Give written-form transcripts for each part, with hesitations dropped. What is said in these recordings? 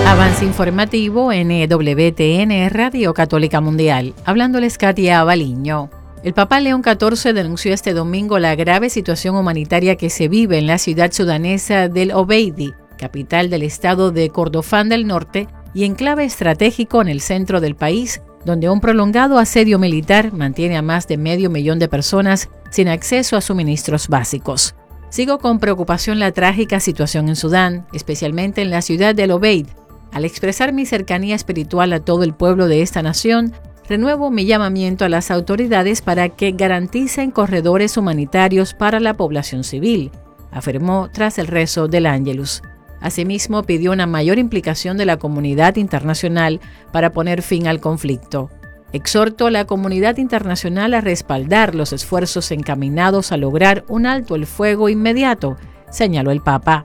Avance informativo en WTN Radio Católica Mundial. Hablándoles Katia Baliño. El Papa León XIV denunció este domingo la grave situación humanitaria que se vive en la ciudad sudanesa del Obeidi, capital del estado de Kordofán del Norte y enclave estratégico en el centro del país, donde un prolongado asedio militar mantiene a más de 500,000 de personas sin acceso a suministros básicos. Sigo con preocupación la trágica situación en Sudán, especialmente en la ciudad del Obeid. Al expresar mi cercanía espiritual a todo el pueblo de esta nación, renuevo mi llamamiento a las autoridades para que garanticen corredores humanitarios para la población civil, afirmó tras el rezo del Ángelus. Asimismo, pidió una mayor implicación de la comunidad internacional para poner fin al conflicto. Exhorto a la comunidad internacional a respaldar los esfuerzos encaminados a lograr un alto el fuego inmediato, señaló el Papa.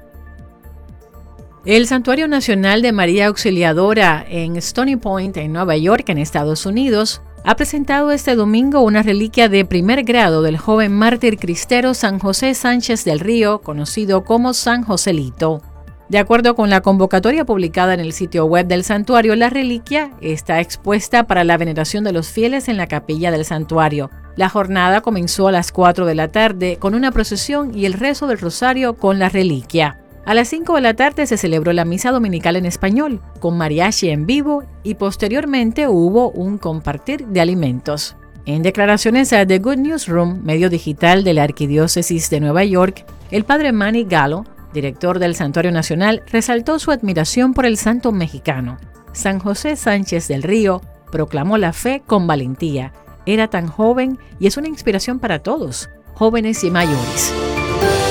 El Santuario Nacional de María Auxiliadora en Stony Point, en Nueva York, en Estados Unidos, ha presentado este domingo una reliquia de primer grado del joven mártir cristero San José Sánchez del Río, conocido como San Joselito. De acuerdo con la convocatoria publicada en el sitio web del santuario, la reliquia está expuesta para la veneración de los fieles en la capilla del santuario. La jornada comenzó a las 4 de la tarde con una procesión y el rezo del rosario con la reliquia. A las 5 de la tarde se celebró la misa dominical en español, con mariachi en vivo, y posteriormente hubo un compartir de alimentos. En declaraciones a The Good News Room, medio digital de la Arquidiócesis de Nueva York, el padre Manny Gallo, director del Santuario Nacional, resaltó su admiración por el santo mexicano. San José Sánchez del Río proclamó la fe con valentía. Era tan joven y es una inspiración para todos, jóvenes y mayores.